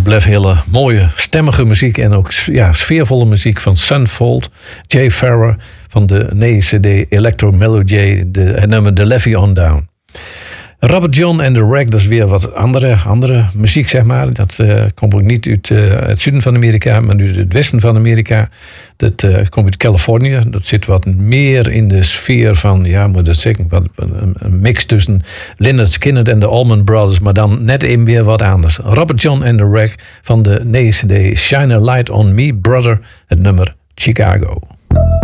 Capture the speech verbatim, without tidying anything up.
het blijft hele mooie, stemmige muziek en ook ja, sfeervolle muziek van Sunfold. Jay Farrer van de Nederlandse C D Electro Melody, de, het nummer The Levy on Down. Robert John en The Wreck, dat is weer wat andere, andere muziek, zeg maar. Dat uh, komt ook niet uit uh, het zuiden van Amerika, maar uit het westen van Amerika. Dat uh, komt uit Californië. Dat zit wat meer in de sfeer van, ja, moet dat zeggen, wat, een, een mix tussen Lynyrd Skynyrd en de Allman Brothers, maar dan net even weer wat anders. Robert John en The Wreck van de Nederlandse C D Shine a Light on Me, Brother, het nummer Chicago.